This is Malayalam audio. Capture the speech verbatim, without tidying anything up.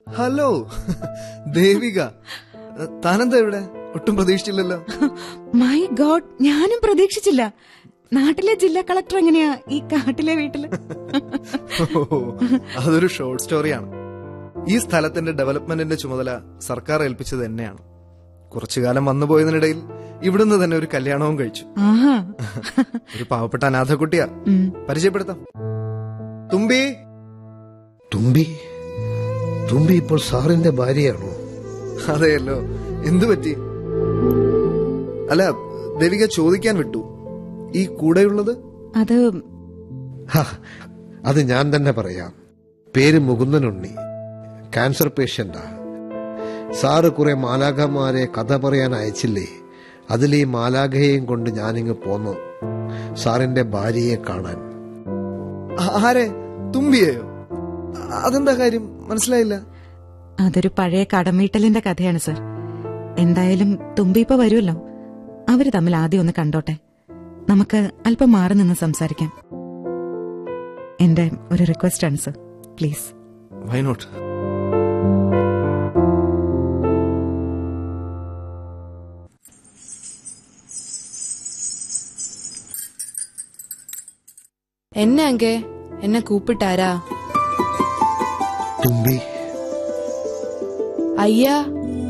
ഹലോ ദേവിക, താനെന്താ ഇവിടെ? ഒട്ടും പ്രതീക്ഷിച്ചില്ലല്ലോ. മൈ ഗോഡ്, ഞാനും പ്രതീക്ഷിച്ചില്ല. നാട്ടിലെ ജില്ലാ കളക്ടർ എങ്ങനെയാ ഈ കാട്ടിലെ വീട്ടില്? അതൊരു ഷോർട്ട് സ്റ്റോറിയാണ്. ഈ സ്ഥലത്തിന്റെ ഡെവലപ്മെന്റിന്റെ ചുമതല സർക്കാർ ഏൽപ്പിച്ചത് എന്നെയാണ്. കുറച്ചുകാലം വന്നുപോയതിനിടയിൽ ഇവിടുന്ന് തന്നെ ഒരു കല്യാണവും കഴിച്ചു. ഒരു പാവപ്പെട്ട അനാഥക്കുട്ടിയാ. പരിചയപ്പെടുത്താം, തുമ്പി. തുമ്പി? തുമ്പി ഇപ്പോൾ സാറിന്റെ ഭാര്യയാണോ? അതെയല്ലോ. എന്തു പറ്റി? അല്ല, ദേവിക ചോദിക്കാൻ വിട്ടു, ഈ കൂടെയുള്ളത്? അത് അത് ഞാൻ തന്നെ പറയാം. പേര് മുകുന്ദനുണ്ണി, ക്യാൻസർ പേഷ്യന്റാ. സാറ് കുറെ മാലാഖമാരെ കഥ പറയാൻ അയച്ചില്ലേ? അതിൽ ഈ മാലാഖയെയും കൊണ്ട് ഞാനിങ്ങ് പോന്നു സാറിന്റെ ഭാര്യയെ കാണാൻ. ആരെ? തുമ്പിയെയോ? അതെന്താ കാര്യം? മനസ്സിലായില്ല. അതൊരു പഴയ കടമീട്ടലിന്റെ കഥയാണ് സർ. എന്തായാലും തുമ്പി ഇപ്പൊ വരുമല്ലോ, അവര് തമ്മിൽ ആദ്യം ഒന്ന് കണ്ടോട്ടെ. നമുക്ക് അല്പം മാറി നിന്ന് സംസാരിക്കാം. എന്റെ ഒരു റിക്വസ്റ്റ് ആണ് സർ, പ്ലീസ്. Why not? என்ன அங்கே என்ன கூப்பிட்டாரா? തുമ്പി. ஐயா